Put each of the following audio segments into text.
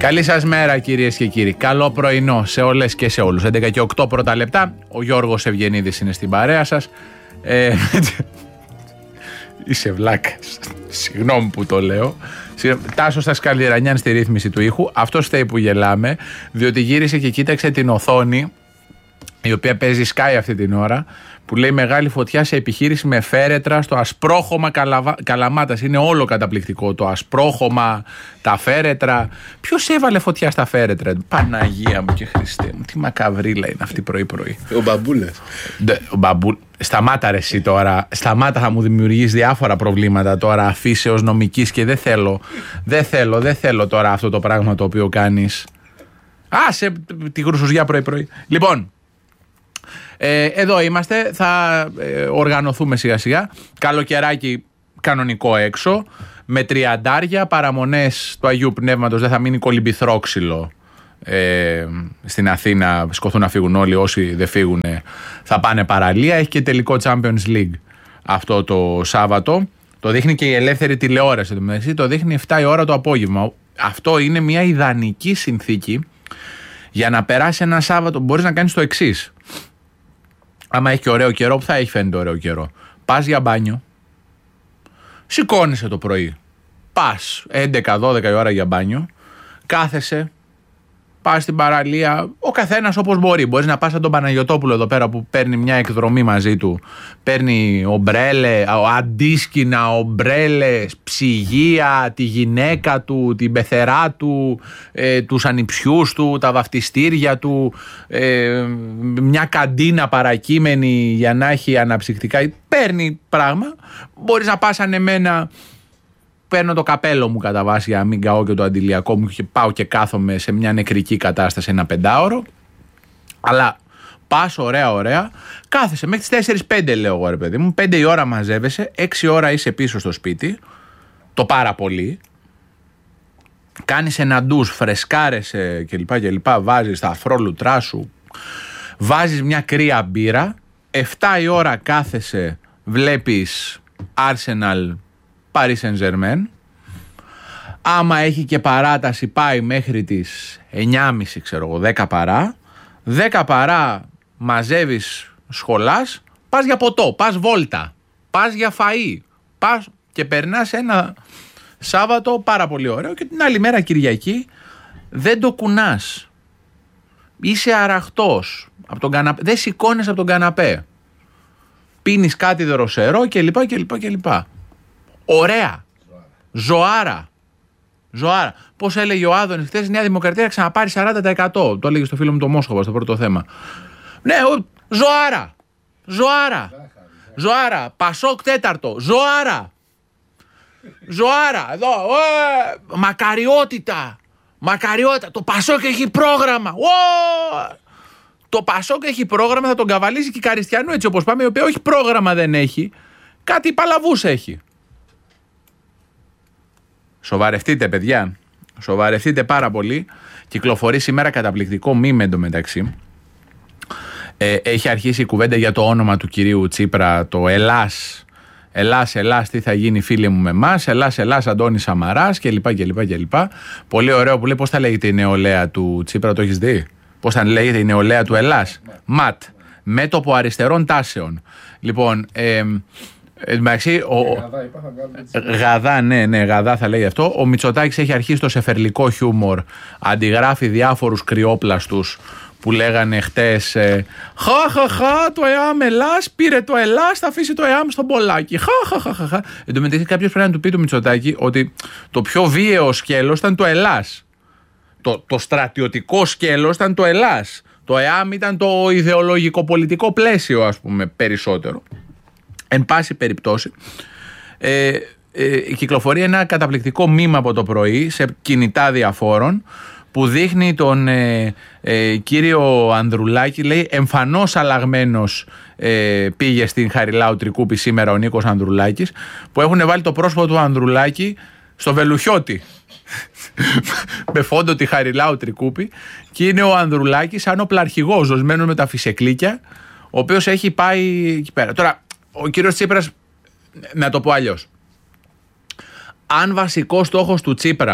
Καλή σας μέρα κυρίες και κύριοι. Καλό πρωινό σε όλες και σε όλους. 11 και 8 πρώτα λεπτά. Ο Γιώργος Ευγενίδης είναι στην παρέα σας. Είσαι βλάκας. Συγγνώμη που το λέω. Τάσος στα Σκαλιρανιάν στη ρύθμιση του ήχου. Αυτό φταίει που γελάμε, διότι γύρισε και κοίταξε την οθόνη, η οποία παίζει Sky αυτή την ώρα, που λέει μεγάλη φωτιά σε επιχείρηση με φέρετρα στο ασπρόχωμα Καλαμάτας. Είναι όλο καταπληκτικό το ασπρόχωμα, τα φέρετρα. Ποιος έβαλε φωτιά στα φέρετρα? Παναγία μου και Χριστέ μου, τι μακαβρίλα είναι αυτή πρωί-πρωί. Ο Μπαμπούλας. Σταμάτα ρε εσύ τώρα. Σταμάτα, θα μου δημιουργείς διάφορα προβλήματα τώρα αφήσεως νομικής και δεν θέλω τώρα αυτό το πράγμα το οποίο κάνεις. Άσε τη γρουσουζιά πρωί-πρωί. Λοιπόν, εδώ είμαστε, θα οργανωθούμε σιγά σιγά. Καλοκαιράκι κανονικό έξω, με 30, παραμονές του Αγίου Πνεύματος, δεν θα μείνει κολυμπηθρόξυλο στην Αθήνα. Σκοθούν να φύγουν όλοι, όσοι δεν φύγουν θα πάνε παραλία. Έχει και τελικό Champions League αυτό το Σάββατο. Το δείχνει και η ελεύθερη τηλεόραση, το δείχνει 7 η ώρα το απόγευμα. Αυτό είναι μια ιδανική συνθήκη για να περάσει ένα Σάββατο. Μπορείς να κάνεις το εξής. Άμα έχει και ωραίο καιρό, που θα έχει φαίνεται ωραίο καιρό, πας για μπάνιο, σηκώνεσαι το πρωί, πας 11-12 η ώρα για μπάνιο, κάθεσαι, πας στην παραλία, ο καθένας όπως μπορεί. Μπορείς να πας σαν τον Παναγιωτόπουλο εδώ πέρα που παίρνει μια εκδρομή μαζί του, παίρνει αντίσκηνα, ομπρέλες, ψυγεία, τη γυναίκα του, την πεθερά του, τους ανιψιούς του, τα βαφτιστήρια του, μια καντίνα παρακείμενη για να έχει αναψυκτικά. Παίρνει πράγμα. Μπορείς να πας σαν εμένα. Παίρνω το καπέλο μου κατά βάση για να μην καώ και το αντιλιακό μου και πάω και κάθομαι σε μια νεκρική κατάσταση ένα 5ωρο. Αλλά πας ωραία, κάθεσαι μέχρι τις 4-5 λέω εγώ ρε παιδί μου, 5 η ώρα μαζεύεσαι, 6 ώρα είσαι πίσω στο σπίτι, το πάρα πολύ. Κάνεις ένα ντους, φρεσκάρεσαι κλπ. Βάζεις τα αφρόλουτρά σου, βάζεις μια κρύα μπύρα, 7 η ώρα κάθεσαι, βλέπεις Arsenal Paris Saint-Germain. Άμα έχει και παράταση πάει μέχρι τις 9.30 ξέρω εγώ, 10 παρά. 10 παρά μαζεύεις, σχολάς, πας για ποτό, πας βόλτα, πας για φαΐ, πας και περνάς ένα Σάββατο πάρα πολύ ωραίο και την άλλη μέρα Κυριακή δεν το κουνάς. Είσαι αραχτός από τον καναπέ, δεν σηκώνεσαι από τον καναπέ. Πίνεις κάτι δροσερό κλπ. Ωραία. Ζωάρα. Πώς έλεγε ο Άδωνης χθες, η Νέα Δημοκρατία θα ξαναπάρει 40%. Το έλεγε στο φίλο μου το Μόσχοβα στο πρώτο θέμα. Ναι, ζωάρα. Πασόκ τέταρτο. Ζωάρα. Εδώ. Μακαριότητα. Το Πασόκ έχει πρόγραμμα. Το Πασόκ έχει πρόγραμμα, θα τον καβαλήσει και η Καριστιανού έτσι όπως πάμε, η οποία όχι πρόγραμμα δεν έχει. Κάτι παλαβούς έχει. Σοβαρευτείτε παιδιά, σοβαρευτείτε πάρα πολύ. Κυκλοφορεί σήμερα καταπληκτικό μήμε εντωμεταξύ. Έχει αρχίσει η κουβέντα για το όνομα του κυρίου Τσίπρα, το Ελλάς, τι θα γίνει φίλοι μου με εμάς, Ελλάς, Αντώνης Σαμαράς κλπ. Πολύ ωραίο που λέει, πώς θα λέγεται η νεολαία του Τσίπρα, το έχεις δει? Πώς θα λέγεται η νεολαία του Ελλάς? ΜΑΤ, μέτωπο αριστερών τάσεων. Λοιπόν, εντάξει, Γαδά, ναι, Γαδά θα λέει αυτό. Ο Μητσοτάκης έχει αρχίσει το σεφερλικό χιούμορ. Αντιγράφει διάφορους κρυόπλαστους που λέγανε χτες το ΕΑΜ Ελλάς, πήρε το Ελλάς, θα αφήσει το ΕΑΜ στον Πολάκη. Εν τω μεταξύ κάποιος πρέπει να του πει του Μητσοτάκη ότι το πιο βίαιο σκέλος ήταν το Ελλάς. Το στρατιωτικό σκέλος ήταν το Ελλάς. Το ΕΑΜ ήταν το ιδεολογικό πολιτικό πλαίσιο, ας πούμε, περισσότερο. Εν πάση περιπτώσει, κυκλοφορεί ένα καταπληκτικό μήμα από το πρωί σε κινητά διαφόρων που δείχνει τον κύριο Ανδρουλάκη, λέει, εμφανώς αλλαγμένος πήγε στην Χαριλάου Τρικούπη σήμερα ο Νίκος Ανδρουλάκης, που έχουν βάλει το πρόσωπο του Ανδρουλάκη στο Βελουχιώτη με φόντο τη Χαριλάου Τρικούπη και είναι ο Ανδρουλάκης σαν οπλαρχηγός ζωσμένος με τα φυσεκλίκια, ο οποίος έχει πάει εκεί πέρα. Τώρα, ο κύριος Τσίπρας, να το πω αλλιώς, αν βασικός στόχος του Τσίπρα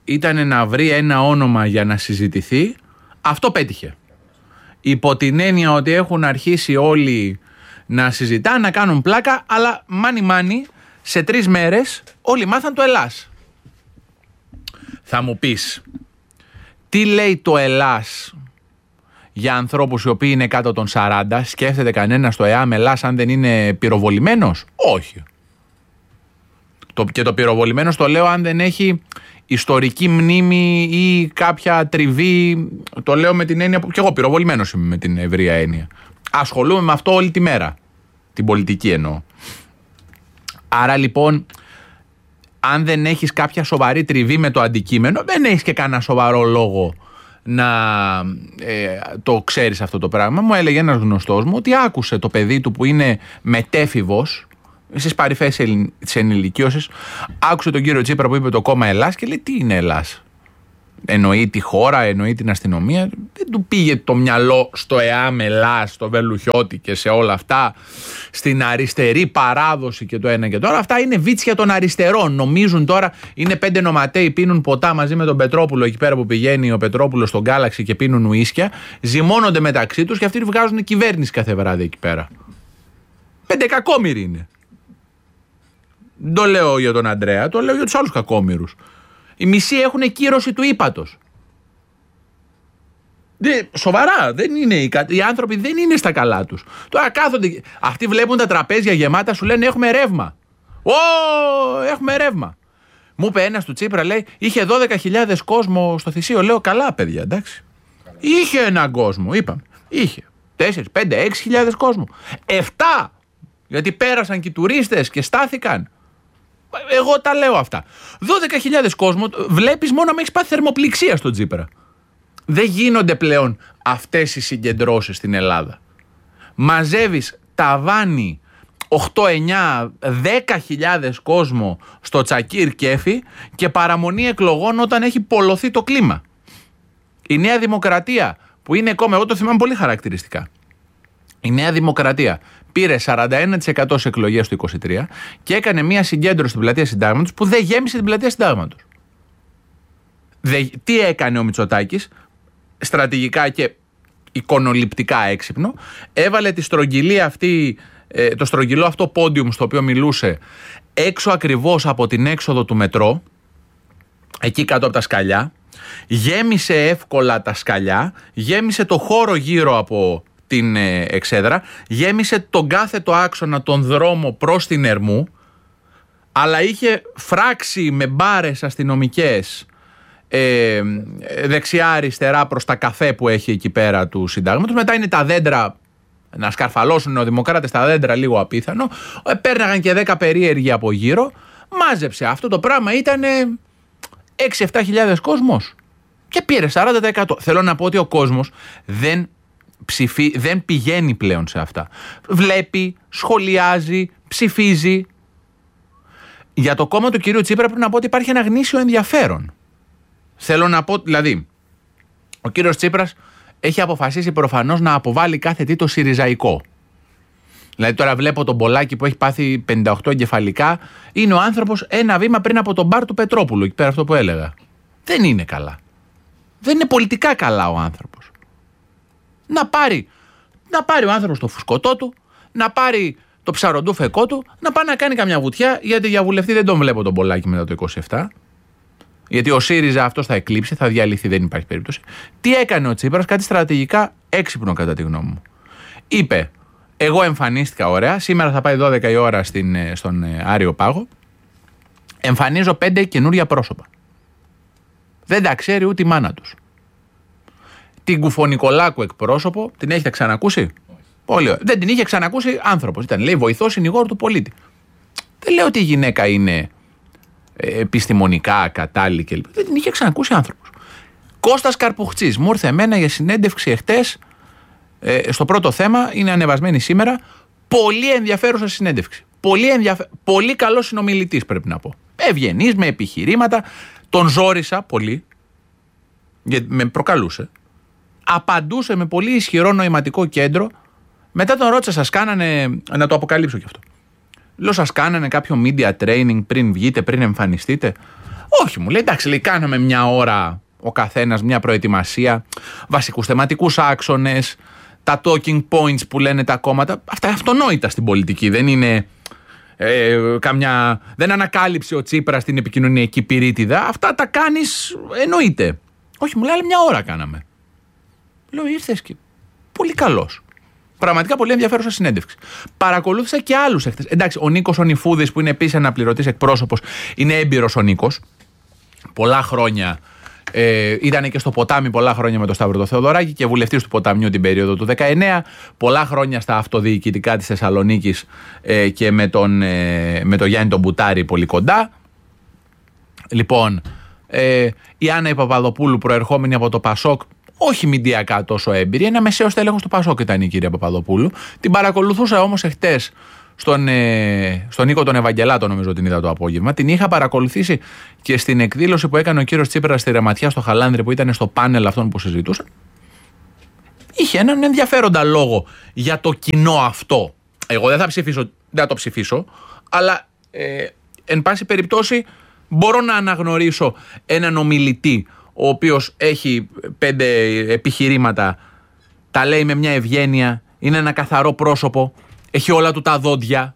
ήταν να βρει ένα όνομα για να συζητηθεί. Αυτό πέτυχε. Υπό την έννοια ότι έχουν αρχίσει όλοι να συζητάνε, να κάνουν πλάκα, αλλά μάνι σε 3 μέρες όλοι μάθαν το Ελλάς. Θα μου πεις, τι λέει το Ελλάς για ανθρώπους οι οποίοι είναι κάτω των 40? Σκέφτεται κανένας το ΕΑΜ Ελλάς αν δεν είναι πυροβολημένος? Όχι. Και το πυροβολημένος το λέω αν δεν έχει ιστορική μνήμη ή κάποια τριβή. Το λέω με την έννοια που και εγώ πυροβολημένος είμαι, με την ευρεία έννοια. Ασχολούμαι με αυτό όλη τη μέρα. Την πολιτική εννοώ. Άρα λοιπόν, αν δεν έχεις κάποια σοβαρή τριβή με το αντικείμενο, δεν έχεις και κανένα σοβαρό λόγο να το ξέρεις αυτό το πράγμα. Μου έλεγε ένας γνωστός μου ότι άκουσε το παιδί του που είναι μετέφηβος στις παρυφές της ενηλικίωσης, άκουσε τον κύριο Τσίπρα που είπε το κόμμα Ελλάς και λέει, τι είναι Ελλάς? Εννοεί τη χώρα, εννοεί την αστυνομία? Δεν του πήγε το μυαλό στο ΕΑΜ Ελλάς, στο Βελουχιώτη και σε όλα αυτά, στην αριστερή παράδοση και το ένα και το άλλο. Αυτά είναι βίτσια των αριστερών. Νομίζουν τώρα, είναι 5 νοματέοι, πίνουν ποτά μαζί με τον Πετρόπουλο εκεί πέρα που πηγαίνει ο Πετρόπουλος στον Γκάλαξη και πίνουν ουίσκια, ζυμώνονται μεταξύ τους και αυτοί βγάζουν κυβέρνηση κάθε βράδυ εκεί πέρα. 5 κακόμοιροι είναι. Δεν το λέω για τον Αντρέα, το λέω για τους άλλους κακόμοιρους. Οι μισοί έχουν κύρωση του ύπατος. Σοβαρά, δεν είναι, οι άνθρωποι δεν είναι στα καλά τους. Τώρα κάθονται, αυτοί βλέπουν τα τραπέζια γεμάτα, σου λένε έχουμε ρεύμα. Έχουμε ρεύμα. Μου είπε ένας του Τσίπρα, λέει, είχε 12.000 κόσμο στο Θησίο. Λέω, καλά παιδιά, εντάξει. Είχε έναν κόσμο, είπαμε. Είχε 4, 5, 6.000 κόσμο. 7, γιατί πέρασαν και οι τουρίστες και στάθηκαν. Εγώ τα λέω αυτά. 12.000 κόσμο βλέπεις μόνο αν έχεις πάθει θερμοπληξία στον Τσίπρα. Δεν γίνονται πλέον αυτές οι συγκεντρώσεις στην Ελλάδα. Μαζεύεις ταβάνι 8, 9, 10.000 κόσμο στο Τσακίρ Κέφι και παραμονή εκλογών όταν έχει πολλωθεί το κλίμα. Η Νέα Δημοκρατία που είναι κόμμα, εγώ το θυμάμαι πολύ χαρακτηριστικά. Η Νέα Δημοκρατία πήρε 41% σε εκλογές του 23 και έκανε μια συγκέντρωση στην πλατεία Συντάγματος που δεν γέμισε την πλατεία Συντάγματος. Τι έκανε ο Μητσοτάκης, στρατηγικά και εικονοληπτικά έξυπνο, έβαλε τη στρογγυλή αυτή, το στρογγυλό αυτό πόντιουμ στο οποίο μιλούσε έξω ακριβώς από την έξοδο του μετρό, εκεί κάτω από τα σκαλιά, γέμισε εύκολα τα σκαλιά, γέμισε το χώρο γύρω από την εξέδρα, γέμισε τον κάθετο άξονα τον δρόμο προς την Ερμού, αλλά είχε φράξει με μπάρες αστυνομικές δεξιά-αριστερά προς τα καφέ που έχει εκεί πέρα του Συντάγματος. Μετά είναι τα δέντρα, να σκαρφαλώσουν οι δημοκράτες τα δέντρα, λίγο απίθανο. Πέρναγαν και 10 περίεργοι από γύρω. Μάζεψε αυτό το πράγμα, ήταν 6-7 κόσμος και πήρε 40%. Θέλω να πω ότι ο κόσμος δεν πηγαίνει πλέον σε αυτά. Βλέπει, σχολιάζει, ψηφίζει. Για το κόμμα του κυρίου Τσίπρα πρέπει να πω ότι υπάρχει ένα γνήσιο ενδιαφέρον. Θέλω να πω, δηλαδή, ο κύριος Τσίπρας έχει αποφασίσει προφανώς να αποβάλει κάθε τι το συριζαϊκό. Δηλαδή τώρα βλέπω τον Πολάκη που έχει πάθει 58 εγκεφαλικά, είναι ο άνθρωπος ένα βήμα πριν από τον μπαρ του Πετρόπουλου, εκεί πέρα αυτό που έλεγα. Δεν είναι καλά. Δεν είναι πολιτικά καλά ο άνθρωπος. Να πάρει ο άνθρωπος το φουσκωτό του, να πάρει το ψαροντούφεκό του, να πάει να κάνει καμιά βουτιά, γιατί για βουλευτή δεν τον βλέπω τον Πολάκη μετά το 27. Γιατί ο ΣΥΡΙΖΑ αυτός θα εκλείψει, θα διαλυθεί, δεν υπάρχει περίπτωση. Τι έκανε ο Τσίπρας? Κάτι στρατηγικά έξυπνο κατά τη γνώμη μου. Είπε, εγώ εμφανίστηκα ωραία, σήμερα θα πάει 12 η ώρα στον Άριο Πάγο, εμφανίζω 5 καινούρια πρόσωπα. Δεν τα ξέρει ούτε η μάνα τους. Την Κουφονικολάκου εκπρόσωπο, την έχετε ξανακούσει? Πολύ ωραία. Δεν την είχε ξανακούσει άνθρωπος. Ήταν, λέει, βοηθός συνηγόρου του πολίτη. Δεν λέω ότι η γυναίκα είναι επιστημονικά κατάλληλη κλπ. Δεν την είχε ξανακούσει άνθρωπος. Κώστας Καρπουχτσής, μου ήρθε εμένα για συνέντευξη εχθές στο πρώτο θέμα, είναι ανεβασμένη σήμερα. Πολύ ενδιαφέρουσα συνέντευξη. Πολύ καλός συνομιλητής, πρέπει να πω. Ευγενής, με επιχειρήματα. Τον ζόρισα πολύ, γιατί με προκαλούσε. Απαντούσε με πολύ ισχυρό νοηματικό κέντρο. Μετά τον ρώτησα, σας κάνανε, να το αποκαλύψω κι αυτό. Λέω, σας κάνανε κάποιο media training πριν βγείτε, πριν εμφανιστείτε? Όχι, μου λέει, εντάξει, λέει, κάναμε μια ώρα ο καθένας, μια προετοιμασία, βασικούς θεματικούς άξονες, τα talking points που λένε τα κόμματα. Αυτά αυτονόητα στην πολιτική. Δεν είναι δεν ανακάλυψε ο Τσίπρας την επικοινωνιακή πυρίτιδα. Αυτά τα κάνεις, εννοείται. Όχι, μου λέει, μια ώρα κάναμε. Λέω, ήρθες και πολύ καλός. Πραγματικά πολύ ενδιαφέρουσα συνέντευξη. Παρακολούθησα και άλλους εχθές. Εντάξει, ο Νίκος ο Νιφούδης, που είναι επίσης αναπληρωτής εκπρόσωπος, είναι έμπειρος ο Νίκος. Πολλά χρόνια. Ήταν και στο Ποτάμι πολλά χρόνια με τον Σταύρο το Θεοδωράκη και βουλευτής του Ποταμιού την περίοδο του 19. Πολλά χρόνια στα αυτοδιοικητικά της Θεσσαλονίκης και με τον Γιάννη τον Μπουτάρη πολύ κοντά. Λοιπόν, η Άννα η Παπαδοπούλου, προερχόμενη από το Πασόκ, όχι μηντιακά τόσο έμπειρη, ένα μεσαίο στέλεχος του Πασόκ ήταν η κυρία Παπαδοπούλου. Την παρακολουθούσα όμως εχθές στον Νίκο τον Ευαγγελάτο, νομίζω την είδα το απόγευμα. Την είχα παρακολουθήσει και στην εκδήλωση που έκανε ο κύριος Τσίπρας στη Ρεματιά στο Χαλάνδρη, που ήταν στο πάνελ αυτών που συζητούσαν. Είχε έναν ενδιαφέροντα λόγο για το κοινό αυτό. Εγώ δεν θα το ψηφίσω, αλλά εν πάση περιπτώσει μπορώ να αναγνωρίσω έναν ομιλητή ο οποίος έχει 5 επιχειρήματα, τα λέει με μια ευγένεια, είναι ένα καθαρό πρόσωπο, έχει όλα του τα δόντια.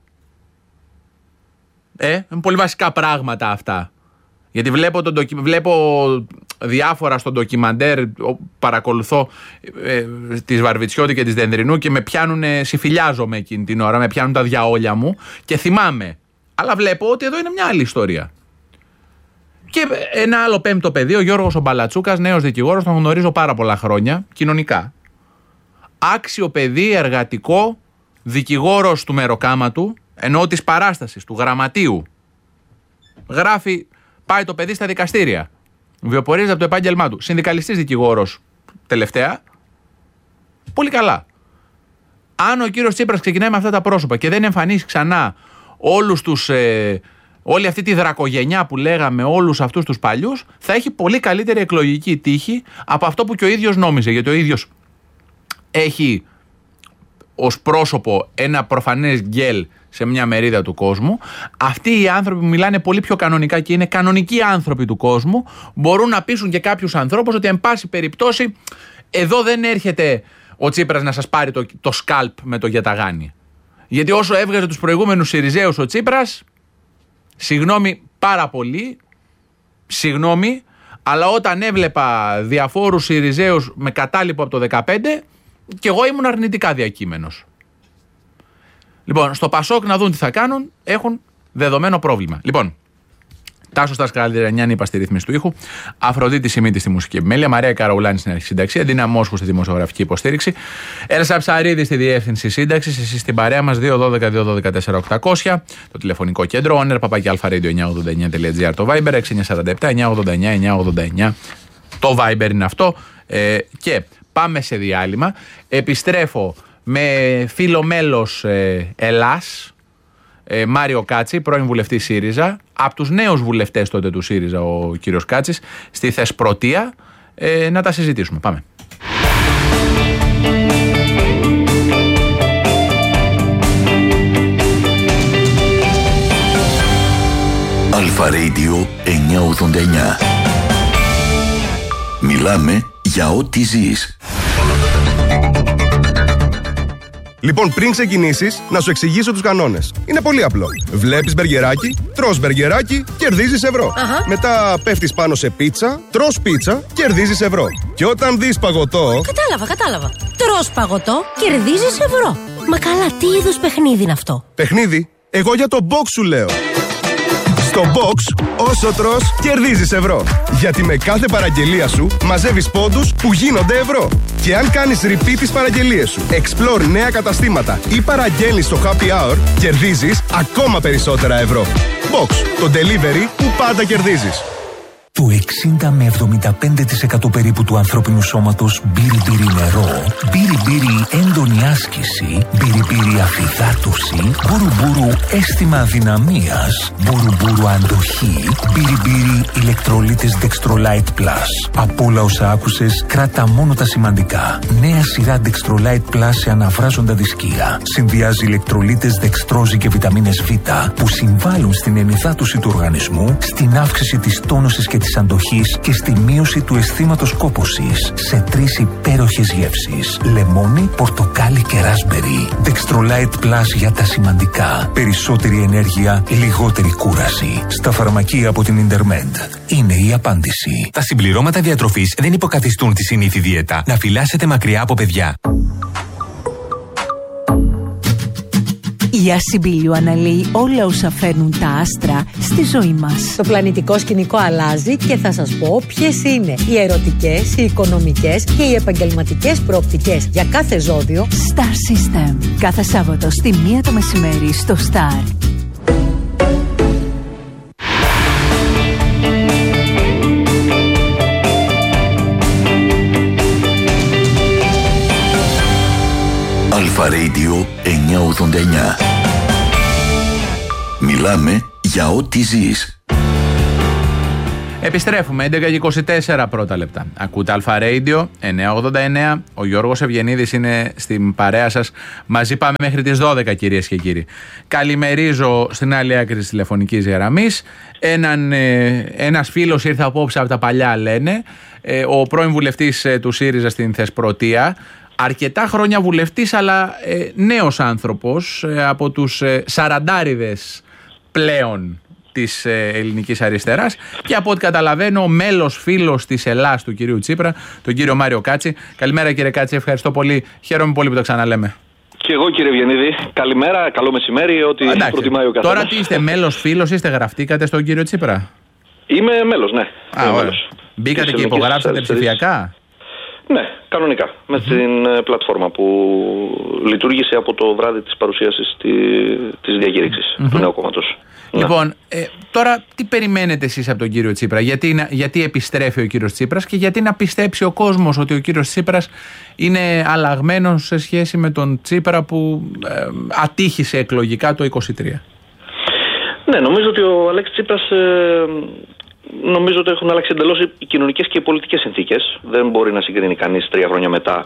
Είναι πολύ βασικά πράγματα αυτά. Γιατί βλέπω διάφορα στο ντοκιμαντέρ, παρακολουθώ της Βαρβιτσιώτη και της Δενδρινού και με πιάνουνε, συμφιλιάζομαι εκείνη την ώρα, με πιάνουν τα διαόλια μου και θυμάμαι. Αλλά βλέπω ότι εδώ είναι μια άλλη ιστορία. Και ένα άλλο πέμπτο παιδί, ο Γιώργος ο Μπαλατσούκας, νέος δικηγόρος, τον γνωρίζω πάρα πολλά χρόνια, κοινωνικά. Άξιο παιδί, εργατικό, δικηγόρος του μεροκάματου, ενώ της παράστασης, του γραμματείου. Γράφει, πάει το παιδί στα δικαστήρια. Βιοπορίζεται από το επάγγελμά του. Συνδικαλιστής δικηγόρος τελευταία. Πολύ καλά. Αν ο κύριος Τσίπρας ξεκινάει με αυτά τα πρόσωπα και δεν εμφανίσει ξανά όλη αυτή τη δρακογενιά που λέγαμε, όλους αυτούς τους παλιούς, θα έχει πολύ καλύτερη εκλογική τύχη από αυτό που και ο ίδιος νόμιζε. Γιατί ο ίδιος έχει ως πρόσωπο ένα προφανές γκέλ σε μια μερίδα του κόσμου. Αυτοί οι άνθρωποι που μιλάνε πολύ πιο κανονικά και είναι κανονικοί άνθρωποι του κόσμου, μπορούν να πείσουν και κάποιους ανθρώπους ότι εν πάση περιπτώσει εδώ δεν έρχεται ο Τσίπρας να σας πάρει το σκάλπ με το γιαταγάνι. Γιατί όσο έβγαζε τους προηγούμενους Συριζέους ο Τσίπρας, συγγνώμη πάρα πολύ, συγγνώμη, αλλά όταν έβλεπα διαφόρους Συριζέους με κατάλοιπο από το 15, και εγώ ήμουν αρνητικά διακείμενος. Λοιπόν, στο Πασόκ να δουν τι θα κάνουν, έχουν δεδομένο πρόβλημα. Λοιπόν, Τάσος Τασκαλιανιάννη είπα στη ρύθμιση του ήχου, Αφροδίτη Σιμίτη στη μουσική επιμέλεια, Μαρία Καραουλάνη στην αρχική σύνταξη, Αντίνα Μόσχου στη δημοσιογραφική υποστήριξη, Έλσα Ψαρίδη στη διεύθυνση σύνταξη, εσείς στην παρέα μας 212-212-4800, το τηλεφωνικό κέντρο, oner@alfaradio989.gr, το Viber 6947-989-989, το Viber είναι αυτό. Και πάμε σε διάλειμμα. Επιστρέφω με φίλο μέλος Ελλάς, Μάριο Κάτσι, πρώην βουλευτή ΣΥΡΙΖΑ, από τους νέους βουλευτές τότε του ΣΥΡΙΖΑ ο κύριος Κάτσης, στη Θεσπρωτεία, να τα συζητήσουμε. Πάμε. Αλφα Radio 989. Μιλάμε για ό,τι ζεις. Λοιπόν, πριν ξεκινήσεις, να σου εξηγήσω τους κανόνες. Είναι πολύ απλό. Βλέπεις μπεργκεράκι, τρως μπεργκεράκι, κερδίζεις ευρώ. Μετά πέφτεις πάνω σε πίτσα, τρως πίτσα, κερδίζεις ευρώ. Και όταν δεις παγωτό... Κατάλαβα. Τρως παγωτό, κερδίζεις ευρώ. Μα καλά, τι είδους παιχνίδι είναι αυτό? Παιχνίδι? Εγώ για το box σου λέω. Στο box, όσο τρως, κερδίζεις ευρώ. Γιατί με κάθε παραγγελία σου μαζεύεις πόντους που γίνονται ευρώ. Και αν κάνεις repeat τις παραγγελίες σου, explore νέα καταστήματα ή παραγγέλνεις στο happy hour, κερδίζεις ακόμα περισσότερα ευρώ. Box, το delivery που πάντα κερδίζεις. Το 60 με 75% περίπου του ανθρώπινου σώματος μπύρι-μπύρι νερό, μπύρι-μπύρι έντονη άσκηση, μπύρι-μπύρι αφυδάτωση, μπουρου-μπουρου αίσθημα αδυναμίας, μπουρου-μπουρου αντοχή, μπύρι-μπύρι ηλεκτρολίτες Dextrolite Plus. Από όλα όσα άκουσες, κράτα μόνο τα σημαντικά. Νέα σειρά Dextrolite Plus σε αναβράζοντα δισκία. Συνδυάζει ηλεκτρολίτες δεξτρόζη και βιταμίνες Β που συμβάλλουν στην ενυδάτωση του οργανισμού, στην αύξηση της τόνωσης και της αντοχής και στη μείωση του αισθήματος κόπωσης σε 3 υπέροχες γεύσεις: λεμόνι, πορτοκάλι και ράσμπερι. Dextrolite Plus για τα σημαντικά. Περισσότερη ενέργεια, λιγότερη κούραση. Στα φαρμακεία από την Intermed. Είναι η απάντηση. Τα συμπληρώματα διατροφής δεν υποκαθιστούν τη συνήθη δίαιτα. Να φυλάσσετε μακριά από παιδιά. Η Ασυμπίλιο αναλύει όλα όσα φέρνουν τα άστρα στη ζωή μας. Το πλανητικό σκηνικό αλλάζει και θα σας πω ποιες είναι οι ερωτικές, οι οικονομικές και οι επαγγελματικές προοπτικές για κάθε ζώδιο. Star System. Κάθε Σάββατο στη 1 το μεσημέρι στο Star. Αλφα Radio 989. Μιλάμε για ό,τι ζεις. Επιστρέφουμε 11 και 24 πρώτα λεπτά. Ακούτε Αλφα Radio 989. Ο Γιώργος Ευγενίδης είναι στην παρέα σας. Μαζί πάμε μέχρι τις 12, κυρίες και κύριοι. Καλημερίζω στην άλλη άκρη της τηλεφωνικής γραμμής ένας φίλος ήρθε απόψε από τα παλιά, λένε, ο πρώην βουλευτής του ΣΥΡΙΖΑ στην Θεσπρωτεία. Αρκετά χρόνια βουλευτής, αλλά νέος άνθρωπος, από τους σαραντάριδες πλέον της ελληνικής αριστεράς, και από ό,τι καταλαβαίνω μέλος φίλος της Ελλάς του κυρίου Τσίπρα, τον κύριο Μάριο Κάτση. Καλημέρα, κύριε Κάτση, ευχαριστώ πολύ. Χαίρομαι πολύ που το ξαναλέμε. Και εγώ, κύριε Ευγενίδη, καλημέρα, καλό μεσημέρι, ό,τι προτιμάει ο καθένας. Τώρα τι είστε, μέλος φίλος, είστε, γραφτήκατε στον κύριο Τσίπρα? Είμαι μέλος, ναι. Μέλος. Μπήκατε και υπογράψατε ψηφιακά? Ναι, κανονικά. Με την πλατφόρμα που λειτουργήσε από το βράδυ της παρουσίασης της διακήρυξης του νέου κόμματος. Λοιπόν, τώρα τι περιμένετε εσείς από τον κύριο Τσίπρα? Γιατί επιστρέφει ο κύριος Τσίπρας και γιατί να πιστέψει ο κόσμος ότι ο κύριος Τσίπρας είναι αλλαγμένος σε σχέση με τον Τσίπρα που ατύχησε εκλογικά το 2023? Ναι, νομίζω ότι ο Αλέξης Τσίπρας... Νομίζω ότι έχουν αλλάξει εντελώς οι κοινωνικές και οι πολιτικές συνθήκες. Δεν μπορεί να συγκρίνει κανείς 3 χρόνια μετά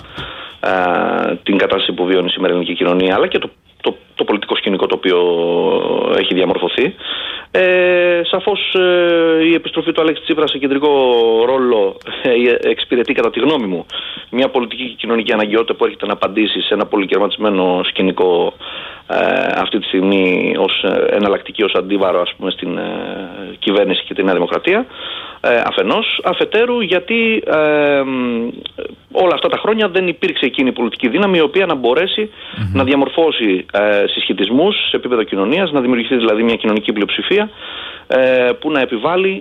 την κατάσταση που βιώνει σήμερα η ελληνική κοινωνία, αλλά και το πολιτικό σκηνικό το οποίο έχει διαμορφωθεί. Σαφώς η επιστροφή του Αλέξη Τσίπρα σε κεντρικό ρόλο εξυπηρετεί, κατά τη γνώμη μου, μια πολιτική και κοινωνική αναγκαιότητα που έρχεται να απαντήσει σε ένα πολυκερματισμένο σκηνικό αυτή τη στιγμή ως εναλλακτική, ως αντίβαρο, ας πούμε, στην κυβέρνηση και τη Νέα Δημοκρατία, αφενός. Αφετέρου, γιατί όλα αυτά τα χρόνια δεν υπήρξε εκείνη η πολιτική δύναμη η οποία να μπορέσει να διαμορφώσει συσχετισμούς σε επίπεδο κοινωνίας, να δημιουργηθεί δηλαδή μια κοινωνική πλειοψηφία που να επιβάλλει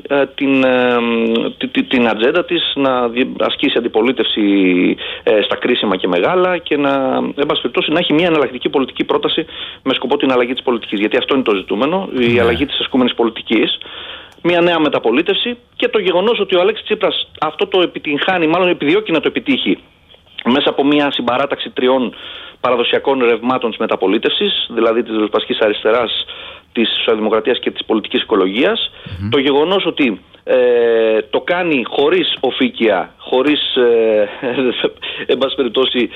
την ατζέντα της, να ασκήσει αντιπολίτευση στα κρίσιμα και μεγάλα και εν πάση περιπτώσει, να έχει μια εναλλακτική πολιτική πρόταση με σκοπό την αλλαγή της πολιτικής. Γιατί αυτό είναι το ζητούμενο, η αλλαγή της ασκούμενης πολιτικής. Μια νέα μεταπολίτευση, και το γεγονός ότι ο Αλέξης Τσίπρας αυτό το επιτυγχάνει, μάλλον επιδιώκει να το επιτύχει, μέσα από μια συμπαράταξη 3 παραδοσιακών ρευμάτων της μεταπολίτευσης, δηλαδή της ριζοσπαστικής αριστεράς, της σοσιαλδημοκρατίας και της πολιτικής οικολογίας. Το γεγονός ότι το κάνει χωρίς οφίκια, χωρίς εν πάση περιπτώσει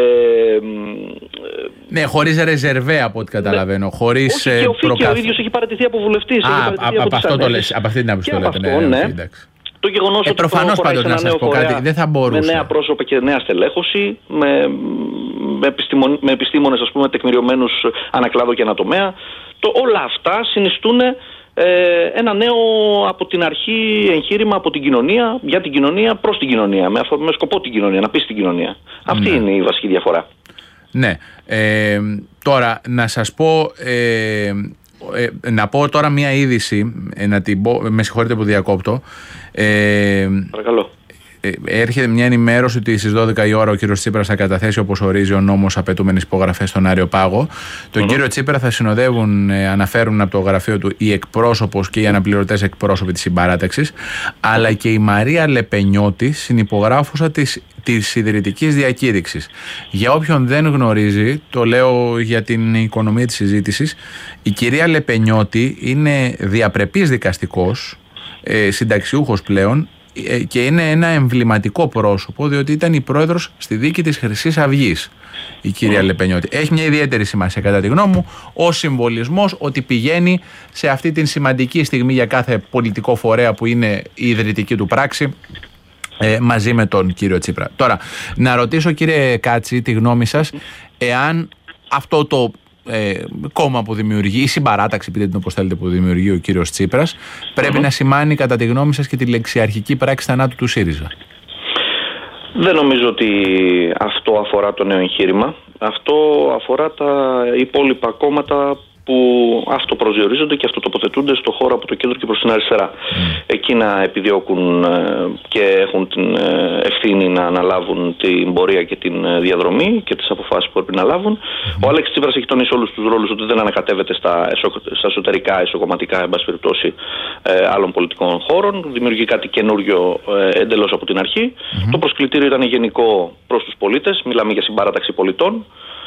ναι, χωρίς ρεζερβέ, από ό,τι καταλαβαίνω, χωρίς όχι και οφίκια, ο ίδιος έχει παραιτηθεί από βουλευτής. Από αυτή την άποψη το λέτε, ναι. Το γεγονός ότι προφανώς πάντοτε να σας πω κάτι, δεν θα μπορούσε. Με νέα πρόσωπα και νέα στελέχωση, με επιστήμονες, ας πούμε, τεκμηριωμένους ανακλάδο και ανατομέα. Όλα αυτά συνιστούν ένα νέο από την αρχή εγχείρημα από την κοινωνία, για την κοινωνία, προς την κοινωνία, με σκοπό την κοινωνία, να πείσει την κοινωνία. Αυτή είναι η βασική διαφορά. Ναι. Τώρα να σας πω... να πω τώρα μια είδηση, με συγχωρείτε που διακόπτω. Παρακαλώ. έρχεται μια ενημέρωση ότι στις 12 η ώρα ο κύριος Τσίπρας θα καταθέσει, όπως ορίζει ο νόμος, απαιτούμενες υπογραφές στον Άριο Πάγο. Τον κύριο Τσίπρα θα συνοδεύουν, αναφέρουν από το γραφείο του, οι εκπρόσωπος και οι αναπληρωτές εκπρόσωποι της συμπαράταξης, αλλά και η Μαρία Λεπενιώτη, συνυπογράφουσα της ιδρυτικής διακήρυξης. Για όποιον δεν γνωρίζει, το λέω για την οικονομία της συζήτησης, η κυρία Λεπενιώτη είναι διαπρεπής δικαστικός, συνταξιούχος πλέον, και είναι ένα εμβληματικό πρόσωπο, διότι ήταν η πρόεδρος στη δίκη της Χρυσής Αυγής η κυρία Λεπενιώτη. Έχει μια ιδιαίτερη σημασία κατά τη γνώμη μου ως συμβολισμός ότι πηγαίνει σε αυτή την σημαντική στιγμή για κάθε πολιτικό φορέα που είναι η ιδρυτική του πράξη, μαζί με τον κύριο Τσίπρα. Τώρα, να ρωτήσω, κύριε Κάτση, τη γνώμη σας, εάν αυτό το κόμμα που δημιουργεί, η συμπαράταξη, πείτε την όπως θέλετε, που δημιουργεί ο κύριος Τσίπρας, πρέπει να σημάνει κατά τη γνώμη σας και τη λεξιαρχική πράξη θανάτου του ΣΥΡΙΖΑ. Δεν νομίζω ότι αυτό αφορά το νέο εγχείρημα. Αυτό αφορά τα υπόλοιπα κόμματα που αυτοπροσδιορίζονται και αυτοτοποθετούνται στο χώρο από το κέντρο και προς την αριστερά. Εκείνα επιδιώκουν και έχουν την ευθύνη να αναλάβουν την πορεία και την διαδρομή και τις αποφάσεις που πρέπει να λάβουν. Ο Αλέξης Τσίπρας έχει τονίσει όλους τους ρόλους ότι δεν ανακατεύεται στα εσωτερικά, εσωκομματικά, εν πάση περιπτώσει, άλλων πολιτικών χώρων. Δημιουργεί κάτι καινούριο εντελώς από την αρχή. Το προσκλητήριο ήταν γενικό προς τους πολίτες. Μιλάμε για συμπαράταξη πολιτών.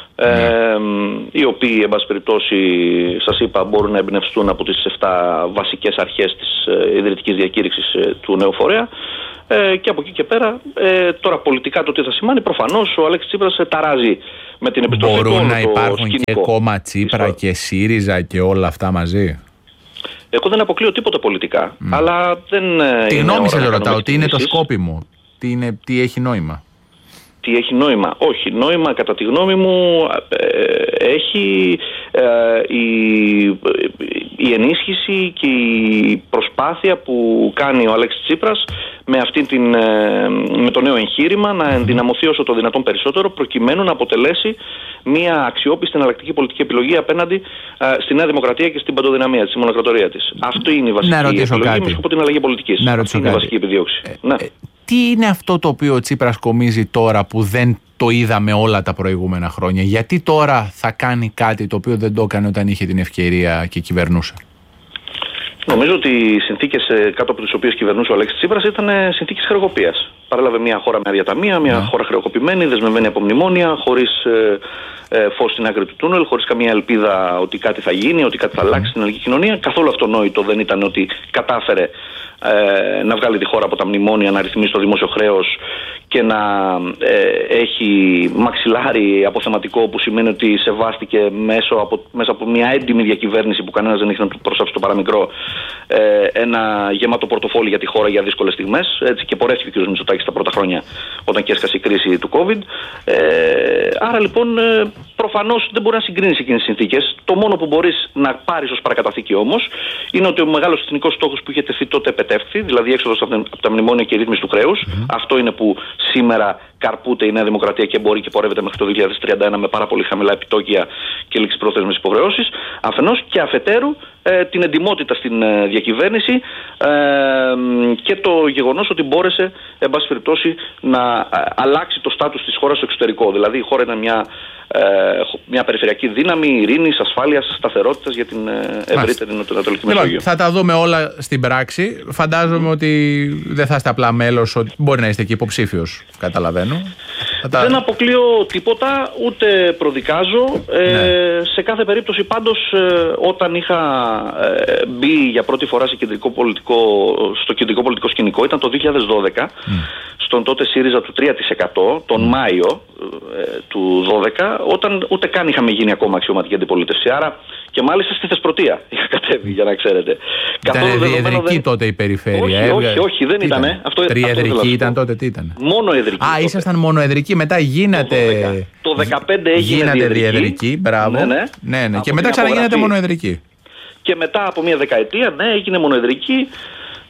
Οι οποίοι, εν πάση περιπτώσει, σας είπα, μπορούν να εμπνευστούν από τις 7 βασικές αρχές της ιδρυτικής διακήρυξης του νέου φορέα, και από εκεί και πέρα, τώρα πολιτικά το τι θα σημάνει, προφανώς ο Αλέξης Τσίπρας ταράζει με την επιστροφή του. Μπορούν να υπάρχουν και κόμμα Τσίπρα και ΣΥΡΙΖΑ και όλα αυτά μαζί? Εγώ δεν αποκλείω τίποτα πολιτικά, αλλά δεν. Τη γνώμη σας ρωτάω, τι είναι το σκόπιμο, τι έχει νόημα? Τι έχει νόημα? Όχι, νόημα κατά τη γνώμη μου έχει η ενίσχυση και η προσπάθεια που κάνει ο Αλέξης Τσίπρας με το νέο εγχείρημα να ενδυναμωθεί όσο το δυνατόν περισσότερο, προκειμένου να αποτελέσει μια αξιόπιστη εναλλακτική πολιτική επιλογή απέναντι στη Νέα Δημοκρατία και στην παντοδυναμία της, στη μονοκρατορία της. Αυτό είναι η βασική επιλογή με σκοπό την αλλαγή πολιτικής. Αυτή είναι η βασική επιδίωξη. Τι είναι αυτό το οποίο ο Τσίπρας κομίζει τώρα που δεν το είδαμε όλα τα προηγούμενα χρόνια? Γιατί τώρα θα κάνει κάτι το οποίο δεν το έκανε όταν είχε την ευκαιρία και κυβερνούσε? Νομίζω ότι οι συνθήκες κάτω από τις οποίες κυβερνούσε ο Αλέξης Τσίπρας ήταν συνθήκες χρεοκοπίας. Παρέλαβε μια χώρα με αδιαταμία, μια χώρα χρεοκοπημένη, δεσμευμένη από μνημόνια, χωρίς φως στην άκρη του τούνελ, χωρίς καμία ελπίδα ότι κάτι θα γίνει, ότι κάτι θα αλλάξει στην ελληνική κοινωνία. Καθόλου αυτονόητο δεν ήταν ότι κατάφερε να βγάλει τη χώρα από τα μνημόνια, να ρυθμίσει το δημόσιο χρέος και να έχει μαξιλάρι αποθεματικό, που σημαίνει ότι σεβάστηκε μέσα από μια έντιμη διακυβέρνηση που κανένας δεν είχε να του προσάψει το παραμικρό, ένα γεμάτο πορτοφόλι για τη χώρα για δύσκολες στιγμές. Έτσι και πορεύτηκε ο κ. Μητσοτάκης τα πρώτα χρόνια όταν και έσκασε η κρίση του COVID. Άρα λοιπόν προφανώς δεν μπορεί να συγκρίνεις εκείνες τις συνθήκες. Το μόνο που μπορείς να πάρεις ως παρακαταθήκη όμως είναι ότι ο μεγάλος εθνικός στόχος που είχε τεθεί τότε επετεύχθη, δηλαδή η έξοδος από τα μνημόνια και η ρύθμιση του χρέους. Αυτό είναι που σήμερα καρπούται η Νέα Δημοκρατία και μπορεί και πορεύεται μέχρι το 2031 με πάρα πολύ χαμηλά επιτόκια και ληξιπρόθεσμες υποχρεώσεις. Αφενός, και αφετέρου την εντιμότητα στην διακυβέρνηση και το γεγονός ότι μπόρεσε, εν πάση περιπτώσει, να αλλάξει το στάτους της χώρας στο εξωτερικό. Δηλαδή η χώρα ήταν μια περιφερειακή δύναμη ειρήνης, ασφάλειας, σταθερότητας για την ευρύτερη νοτιοανατολική Μεσόγειο. Θα τα δούμε όλα στην πράξη. Φαντάζομαι ότι δεν θα είστε απλά μέλος, ότι μπορεί να είστε και υποψήφιος, καταλαβαίνω. Δεν αποκλείω τίποτα, ούτε προδικάζω. Σε κάθε περίπτωση πάντως, όταν είχα μπει για πρώτη φορά στο κεντρικό πολιτικό σκηνικό, ήταν το 2012, στον τότε ΣΥΡΙΖΑ του 3%, τον Μάιο του 2012, όταν ούτε καν είχαμε γίνει ακόμα αξιωματική αντιπολίτευση. Άρα και μάλιστα στη Θεσπρωτεία είχα κατέβει, για να ξέρετε. Ήταν διεδρική τότε η περιφέρεια. Όχι, δεν ήταν. Τριεδρική ήταν τότε, τι ήταν? Μόνο εδρική. Ήσασταν μόνο εδρική, μετά γίνατε. Το 2015 έγινε διεδρική. Μπράβο. Ναι. Και μετά ξαναγίνατε μόνο εδρική. Και μετά από μια δεκαετία, έγινε μονοεδρική.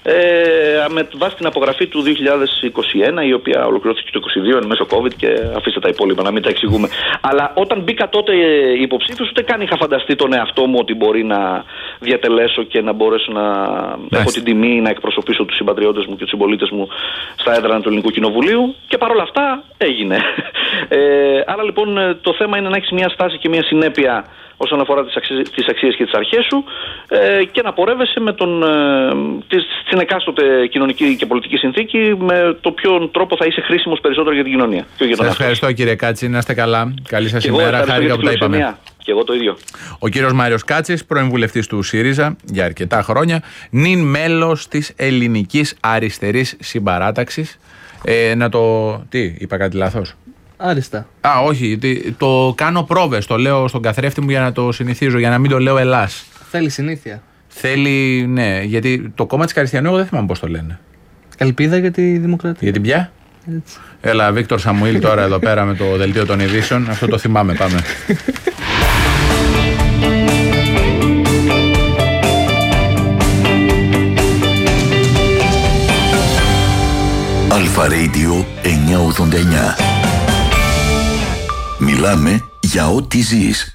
με βάση την απογραφή του 2021, η οποία ολοκληρώθηκε το 2022 εν μέσω COVID, και αφήστε τα υπόλοιπα να μην τα εξηγούμε. Αλλά όταν μπήκα τότε υποψήφιος, ούτε καν είχα φανταστεί τον εαυτό μου ότι μπορεί να διατελέσω και να μπορέσω να έχω την τιμή να εκπροσωπήσω τους συμπατριώτες μου και τους συμπολίτες μου στα έδρανα του Ελληνικού Κοινοβουλίου, και παρόλα αυτά έγινε. Άρα λοιπόν το θέμα είναι να έχεις μια στάση και μια συνέπεια όσον αφορά τις αξίες και τις αρχές σου, και να πορεύεσαι με στην εκάστοτε κοινωνική και πολιτική συνθήκη με το ποιον τρόπο θα είσαι χρήσιμος περισσότερο για την κοινωνία. Σας ευχαριστώ, κύριε Κάτση, να είστε καλά. Καλή σας ημέρα, χάρηκα που τα είπαμε. Και εγώ το ίδιο. Ο κύριος Μάριος Κάτσης, πρώην βουλευτής του ΣΥΡΙΖΑ για αρκετά χρόνια, νυν μέλος της Ελληνικής Αριστερής Συμπαράταξης. Τι, είπα κάτι λάθος? Άριστα. Όχι, το κάνω πρόβες, το λέω στον καθρέφτη μου για να το συνηθίζω, για να μην το λέω Ελλάς. Θέλει συνήθεια. Θέλει, ναι, γιατί το κόμμα της Καριστιανού, εγώ δεν θυμάμαι πώς το λένε. Ελπίδα για τη Δημοκρατία. Για την ποια? Έτσι. Έλα, Βίκτορ Σαμουήλ τώρα εδώ πέρα με το δελτίο των ειδήσεων. Αυτό το θυμάμαι, πάμε. Αλφα Radio 989. Μιλάμε για ό,τι ζεις.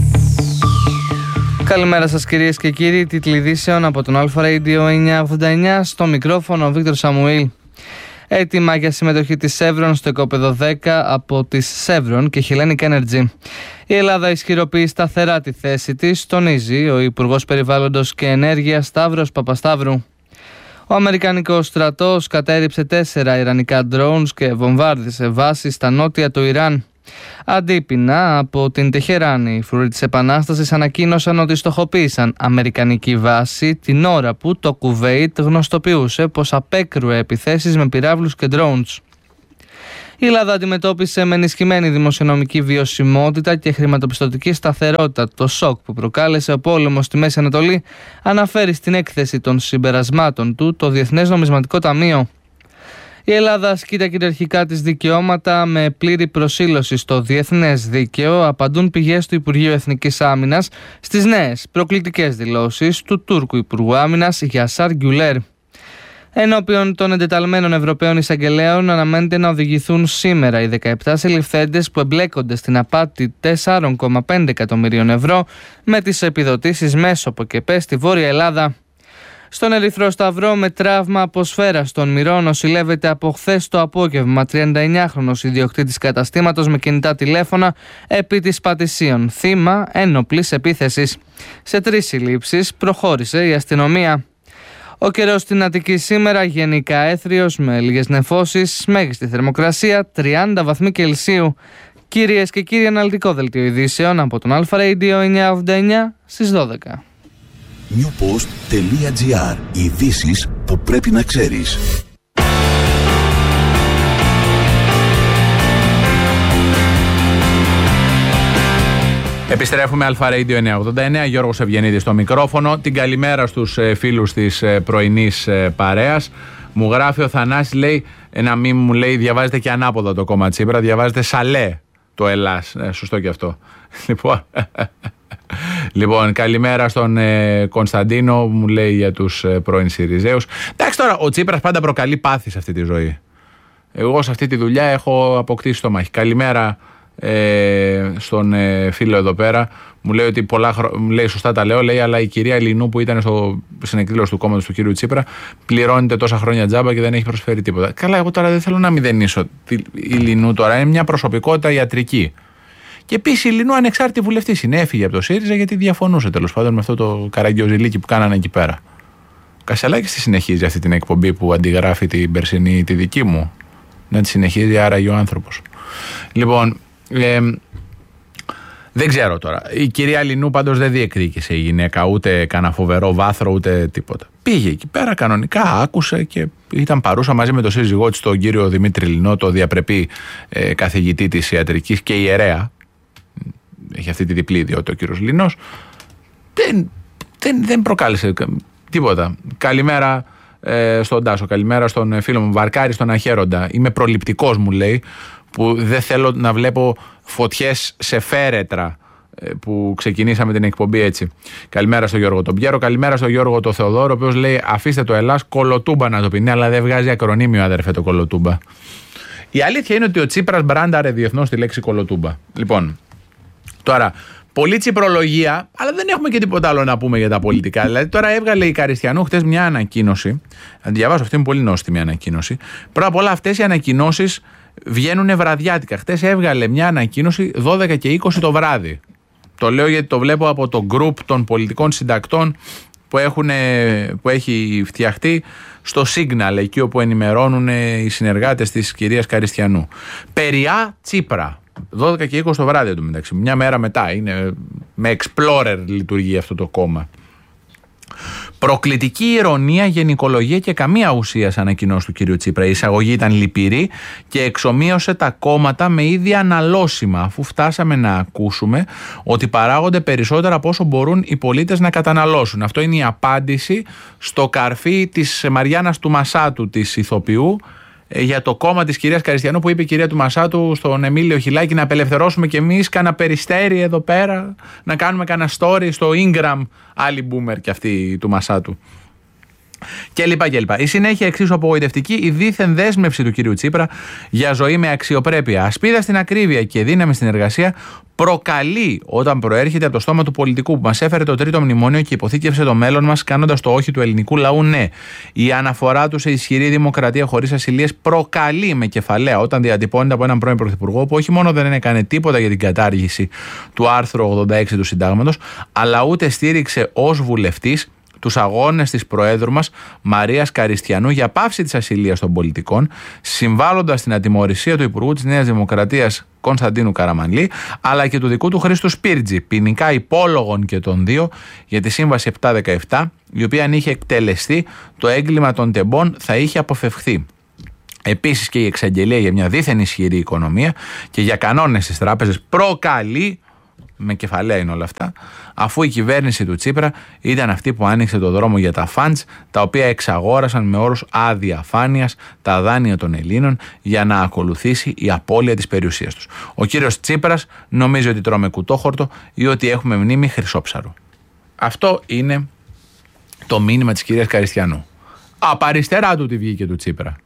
Καλημέρα σας κυρίες και κύριοι, τίτλοι ειδήσεων από τον Αλφα Radio 989, στο μικρόφωνο ο Βίκτορ Σαμουήλ. Έτοιμα για συμμετοχή της Chevron στο οικόπεδο 10 από της Chevron και Hellenic Energy. Η Ελλάδα ισχυροποιεί σταθερά τη θέση της, τονίζει ο Υπουργός Περιβάλλοντος και Ενέργειας Σταύρος Παπασταύρου. Ο Αμερικανικός στρατός κατέριψε 4 ιρανικά drones και βομβάρδισε βάσεις στα νότια του Ιράν. Αντίπεινα από την Τεχεράνη, οι φρουροί της Επανάστασης ανακοίνωσαν ότι στοχοποίησαν αμερικανική βάση την ώρα που το Κουβέιτ γνωστοποιούσε πως απέκρουε επιθέσεις με πυράβλους και drones. Η Ελλάδα αντιμετώπισε με ενισχυμένη δημοσιονομική βιωσιμότητα και χρηματοπιστωτική σταθερότητα το σοκ που προκάλεσε ο πόλεμος στη Μέση Ανατολή, αναφέρει στην έκθεση των συμπερασμάτων του το Διεθνές Νομισματικό Ταμείο. Η Ελλάδα ασκεί τα κυριαρχικά της δικαιώματα με πλήρη προσήλωση στο διεθνές δίκαιο, απαντούν πηγές του Υπουργείου Εθνικής Άμυνας στις νέες προκλητικές δηλώσεις του Τούρκου Υπουργού Άμυνας Γιασάρ Γκιουλέρ. Ενώπιον των εντεταλμένων Ευρωπαίων εισαγγελέων αναμένεται να οδηγηθούν σήμερα οι 17 συλληφθέντες που εμπλέκονται στην απάτη 4,5 εκατομμυρίων ευρώ με τις επιδοτήσεις Μέσοπο και ΠΕ στη Βόρεια Ελλάδα. Στον Ερυθρό Σταυρό με τραύμα από σφαίρα στον Μυρό νοσηλεύεται από χθες το απόγευμα 39χρονος ιδιοκτήτης καταστήματος με κινητά τηλέφωνα επί της Πατησίων, θύμα ένοπλης επίθεσης. Σε 3 συλλήψεις προχώρησε η αστυνομία. Ο καιρός στην Αττική σήμερα γενικά έθριος με λίγες νεφώσεις, μέγιστη θερμοκρασία 30 βαθμοί Κελσίου. Κυρίες και κύριοι, αναλυτικό δελτίο ειδήσεων από τον Αλφα Radio 989 στις 12. newpost.gr. Ειδήσεις που πρέπει να ξέρεις. Επιστρέφουμε, Αλφα Radio 989, Γιώργος Ευγενίδης στο μικρόφωνο. Την καλημέρα στους φίλους της πρωινής παρέας. Μου γράφει ο Θανάσης, λέει, ένα μήνυμα μου λέει, διαβάζετε και ανάποδα το κόμμα Τσίπρα, διαβάζετε Σαλέ το Ελλάς. Σωστό και αυτό. Λοιπόν, καλημέρα στον Κωνσταντίνο που μου λέει για τους πρώην Συριζέους. Εντάξει, τώρα ο Τσίπρας πάντα προκαλεί πάθη σε αυτή τη ζωή. Εγώ σε αυτή τη δουλειά έχω αποκτήσει το μάχη. Καλημέρα στον φίλο εδώ πέρα. Μου λέει ότι μου λέει σωστά τα λέω, λέει, αλλά η κυρία Λινού που ήταν στην εκδήλωση του κόμματος του κύριου Τσίπρα πληρώνεται τόσα χρόνια τζάμπα και δεν έχει προσφέρει τίποτα. Καλά, εγώ τώρα δεν θέλω να μηδενίσω. Η Λινού τώρα είναι μια προσωπικότητα ιατρική. Και επίσης η Λινού ανεξάρτητη βουλευτής είναι, έφυγε από το ΣΥΡΙΖΑ γιατί διαφωνούσε τέλος πάντων με αυτό το καραγκιόζηλίκι που κάνανε εκεί πέρα. Ο Κασελάκης τη συνεχίζει αυτή την εκπομπή που αντιγράφει την περσινή τη δική μου. Να τη συνεχίζει, άραγε ο άνθρωπος. Λοιπόν, δεν ξέρω τώρα. Η κυρία Λινού πάντως δεν διεκδίκησε η γυναίκα ούτε κανένα φοβερό βάθρο ούτε τίποτα. Πήγε εκεί πέρα κανονικά, άκουσε και ήταν παρούσα μαζί με τον σύζυγό της, τον κύριο Δημήτρη Λινό, το διαπρεπή καθηγητή της ιατρικής και ιερέα. Έχει αυτή τη διπλή ιδιότητα ο κύριος Λινός. Δεν προκάλεσε τίποτα. Καλημέρα στον Τάσο, καλημέρα στον φίλο μου Βαρκάρη, στον Αχέροντα. Είμαι προληπτικός, μου λέει, που δεν θέλω να βλέπω φωτιές σε φέρετρα που ξεκινήσαμε την εκπομπή έτσι. Καλημέρα στο Γιώργο τον Πιέρο, καλημέρα στο Γιώργο τον Θεοδόρο, ο οποίος λέει: αφήστε το Ελλάς, κολοτούμπα να το πει. Ναι, αλλά δεν βγάζει ακρονίμιο, αδερφέ, το κολοτούμπα. Η αλήθεια είναι ότι ο Τσίπρας μπράνταρε διεθνώς τη λέξη κολοτούμπα. Λοιπόν, τώρα, πολλή τσιπρολογία, αλλά δεν έχουμε και τίποτα άλλο να πούμε για τα πολιτικά. Δηλαδή, τώρα έβγαλε η Καριστιανού χτες μια ανακοίνωση. Να τη διαβάσω, αυτή είναι πολύ νόστιμη ανακοίνωση. Πρώτα απ' όλα, αυτές οι ανακοινώσεις βγαίνουν βραδιάτικα. Χτες έβγαλε μια ανακοίνωση 12 και 20 το βράδυ. Το λέω γιατί το βλέπω από το group των πολιτικών συντακτών που έχει φτιαχτεί στο Signal, εκεί όπου ενημερώνουν οι συνεργάτες της κυρίας Καριστιανού. Περιά Τσίπρα. 12 και 20 το βράδυ εντωμεταξύ. Μια μέρα μετά. Είναι με Explorer λειτουργεί αυτό το κόμμα. Προκλητική ηρωνία, γενικολογία και καμία ουσία σε ανακοινώσεις του κυρίου Τσίπρα. Η εισαγωγή ήταν λυπηρή και εξομοίωσε τα κόμματα με ίδια αναλώσιμα, αφού φτάσαμε να ακούσουμε ότι παράγονται περισσότερα από όσο μπορούν οι πολίτες να καταναλώσουν. Αυτό είναι η απάντηση στο καρφί της Μαριάννας του Μασάτου, της ηθοποιού, για το κόμμα της κυρίας Καριστιανού, που είπε η κυρία του Μασάτου στον Εμίλιο Χιλάκη να απελευθερώσουμε κι εμείς κάνα περιστέρι εδώ πέρα, να κάνουμε κάνα story στο Ingram, άλλη boomer κι αυτή του Μασάτου. Και λοιπά και λοιπά. Η συνέχεια εξίσου απογοητευτική, η δίθεν δέσμευση του κυρίου Τσίπρα για ζωή με αξιοπρέπεια, ασπίδα στην ακρίβεια και δύναμη στην εργασία προκαλεί όταν προέρχεται από το στόμα του πολιτικού που μας έφερε το τρίτο μνημόνιο και υποθήκευσε το μέλλον μας κάνοντας το όχι του ελληνικού λαού ναι. Η αναφορά του σε ισχυρή δημοκρατία χωρίς ασυλίες προκαλεί με κεφαλαία όταν διατυπώνεται από έναν πρώην πρωθυπουργό που όχι μόνο δεν έκανε τίποτα για την κατάργηση του άρθρου 86 του Συντάγματος, αλλά ούτε στήριξε ως βουλευτής τους αγώνες της Προέδρου μας Μαρίας Καριστιανού για πάυση της ασυλίας των πολιτικών, συμβάλλοντας στην ατιμωρησία του Υπουργού της Νέας Δημοκρατίας Κωνσταντίνου Καραμανλή, αλλά και του δικού του Χρήστου Σπίρτζη, ποινικά υπόλογων και των δύο για τη Σύμβαση 717, η οποία αν είχε εκτελεστεί το έγκλημα των τεμπών θα είχε αποφευχθεί. Επίσης και η εξαγγελία για μια δίθεν ισχυρή οικονομία και για κανόνες στις τράπεζες προκαλεί, με κεφαλαία είναι όλα αυτά, αφού η κυβέρνηση του Τσίπρα ήταν αυτή που άνοιξε το δρόμο για τα funds, τα οποία εξαγόρασαν με όρους αδιαφάνειας τα δάνεια των Ελλήνων για να ακολουθήσει η απώλεια της περιουσίας τους. Ο κύριος Τσίπρας νομίζει ότι τρώμε κουτόχορτο ή ότι έχουμε μνήμη χρυσόψαρου. Αυτό είναι το μήνυμα της κυρίας Καριστιανού. Απαριστερά του τη βγήκε του Τσίπρα.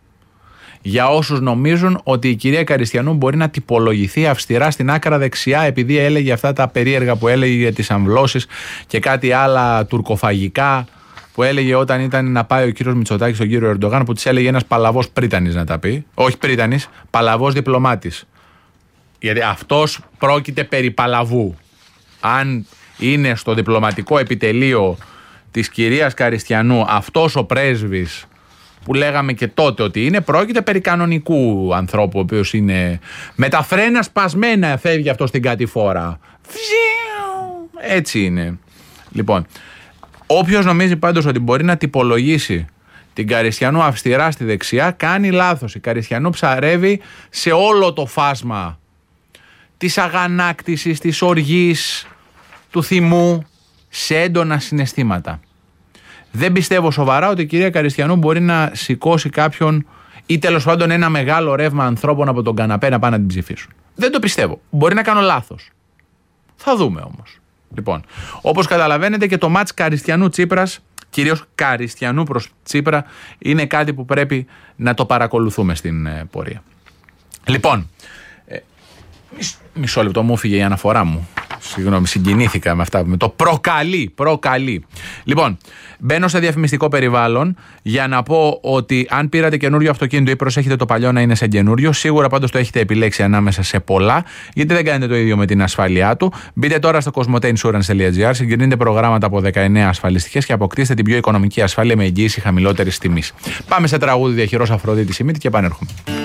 Για όσους νομίζουν ότι η κυρία Καριστιανού μπορεί να τυπολογηθεί αυστηρά στην άκρα δεξιά επειδή έλεγε αυτά τα περίεργα που έλεγε για τις αμβλώσεις και κάτι άλλα τουρκοφαγικά που έλεγε όταν ήταν να πάει ο κύριος Μητσοτάκης στον κύριο Ερντογάν, που της έλεγε ένας παλαβός πρίτανης να τα πει. Όχι πρίτανης, παλαβός διπλωμάτης. Γιατί αυτός πρόκειται περί παλαβού. Αν είναι στο διπλωματικό επιτελείο της κυρίας Καριστιανού αυτός ο πρέσβης που λέγαμε και τότε ότι είναι, πρόκειται περί κανονικού ανθρώπου, ο οποίος είναι με τα φρένα σπασμένα, φεύγει αυτό στην κατηφόρα. Έτσι είναι. Λοιπόν, όποιος νομίζει πάντως ότι μπορεί να τυπολογήσει την Καριστιανού αυστηρά στη δεξιά, κάνει λάθος. Η Καριστιανού ψαρεύει σε όλο το φάσμα της αγανάκτησης, της οργής, του θυμού, σε έντονα συναισθήματα. Δεν πιστεύω σοβαρά ότι η κυρία Καριστιανού μπορεί να σηκώσει κάποιον ή τέλος πάντων ένα μεγάλο ρεύμα ανθρώπων από τον καναπέ να πάνε να την ψηφίσουν. Δεν το πιστεύω. Μπορεί να κάνω λάθος. Θα δούμε όμως. Λοιπόν, όπως καταλαβαίνετε και το μάτς Καριστιανού-Τσίπρας, κυρίως Καριστιανού προς Τσίπρα, είναι κάτι που πρέπει να το παρακολουθούμε στην πορεία. Λοιπόν, μισό λεπτό, μου έφυγε η αναφορά μου. Συγγνώμη, συγκινήθηκα με αυτά. Με το προκαλεί. Λοιπόν, μπαίνω σε διαφημιστικό περιβάλλον για να πω ότι αν πήρατε καινούριο αυτοκίνητο ή προσέχετε το παλιό να είναι σαν καινούριο, σίγουρα πάντως το έχετε επιλέξει ανάμεσα σε πολλά, γιατί δεν κάνετε το ίδιο με την ασφάλειά του. Μπείτε τώρα στο cosmoteinsurance.gr, συγκρίνετε προγράμματα από 19 ασφαλιστικές και αποκτήστε την πιο οικονομική ασφάλεια με εγγύηση χαμηλότερης τιμής. Πάμε σε τραγούδι Διαχειρός Αφροδίτη Σιμίτη και επανέρχομαι.